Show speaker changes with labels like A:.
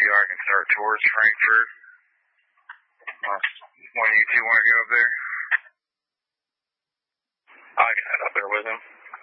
A: I can start towards Frankfurt. One of you two want to go up there?
B: I can head up there with him.